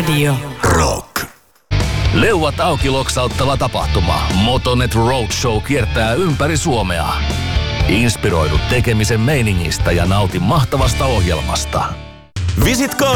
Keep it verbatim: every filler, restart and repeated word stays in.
Radio Rock. Leuat auki loksauttava tapahtuma. Motonet Roadshow kiertää ympäri Suomea. Inspiroidu tekemisen meiningistä ja nauti mahtavasta ohjelmasta. Visit